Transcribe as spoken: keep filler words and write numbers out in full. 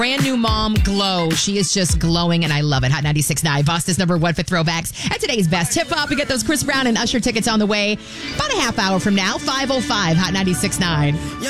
brand new mom glow. She is just glowing, and I love it. Hot ninety-six point nine, Boston's number one for throwbacks. And today's best hip hop. We get those Chris Brown and Usher tickets on the way about a half hour from now. five oh five, Hot ninety-six point nine.